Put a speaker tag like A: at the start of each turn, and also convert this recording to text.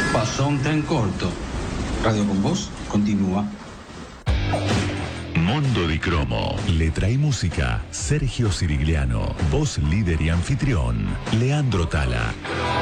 A: Pasó un tren corto. Radio con Voz continúa.
B: Mondo di Cromo. Letra y música, Sergio Sirigliano. Voz líder y anfitrión, Leandro Tala.